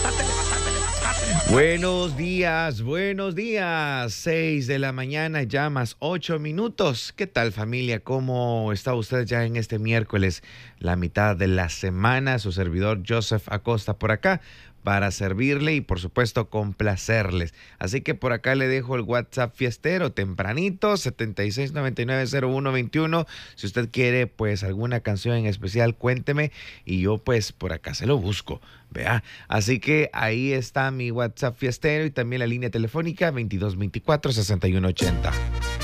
Buenos días. 6 de la mañana, ya más 8 minutos. ¿Qué tal, familia? ¿Cómo está usted ya en este miércoles, la mitad de la semana? Su servidor Joseph Acosta por acá para servirle y, por supuesto, complacerles. Así que por acá le dejo el WhatsApp fiestero tempranito, 76990121. Si usted quiere, pues, alguna canción en especial, cuénteme y yo, pues, por acá se lo busco. Vea, así que ahí está mi WhatsApp fiestero y también la línea telefónica 2224-6180.